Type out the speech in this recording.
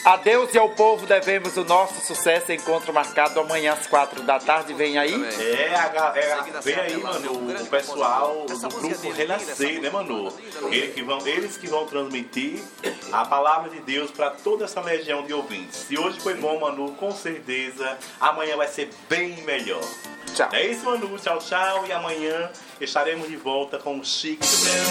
A Deus e ao povo devemos o nosso sucesso. Encontro marcado amanhã às 4 da tarde. Vem aí. A galera, vem aí, mano, o pessoal do grupo Renascer, né, mano? Eles que vão transmitir a palavra de Deus para toda essa legião de ouvintes. Se hoje foi bom, Manu, com certeza amanhã vai ser bem melhor. Tchau. É isso, Manu. Tchau, tchau. E amanhã estaremos de volta com o Chique.